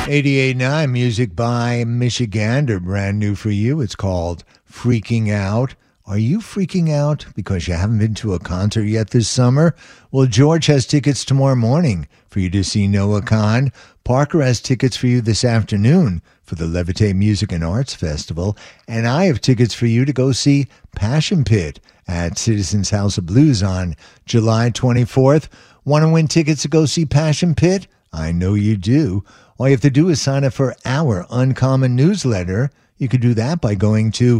88.9 music by Michigander, brand new for you. It's called Freaking Out. Are you freaking out because you haven't been to a concert yet this summer? Well, George has tickets tomorrow morning for you to see Noah Kahan. Parker has tickets for you this afternoon for the Levitate Music and Arts Festival. And I have tickets for you to go see Passion Pit at Citizens House of Blues on July 24th. Want to win tickets to go see Passion Pit? I know you do. All you have to do is sign up for our Uncommon newsletter. You can do that by going to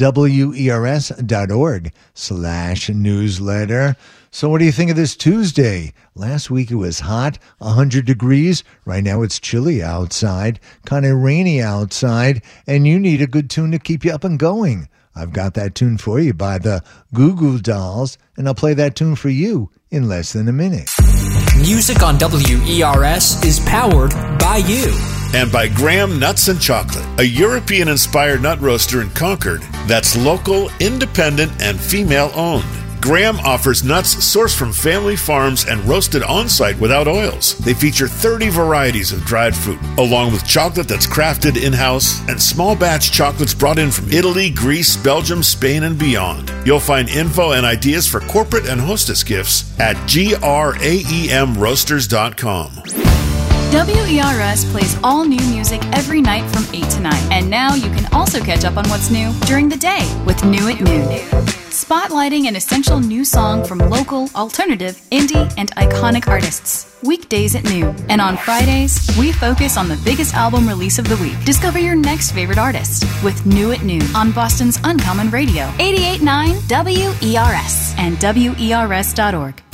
wers.org/newsletter. So what do you think of this Tuesday? Last week it was hot, 100 degrees. Right now it's chilly outside, kind of rainy outside, and you need a good tune to keep you up and going. I've got that tune for you by the Goo Goo Dolls, and I'll play that tune for you in less than a minute. Music on WERS is powered by you. And by Graham Nuts and Chocolate, a European-inspired nut roaster in Concord that's local, independent, and female-owned. Graham offers nuts sourced from family farms and roasted on-site without oils. They feature 30 varieties of dried fruit, along with chocolate that's crafted in-house and small batch chocolates brought in from Italy, Greece, Belgium, Spain, and beyond. You'll find info and ideas for corporate and hostess gifts at graemroasters.com. WERS plays all new music every night from 8 to 9. And now you can also catch up on what's new during the day with New at Noon. Spotlighting an essential new song from local, alternative, indie, and iconic artists. Weekdays at noon. And on Fridays, we focus on the biggest album release of the week. Discover your next favorite artist with New at Noon on Boston's Uncommon Radio. 88.9 WERS and WERS.org.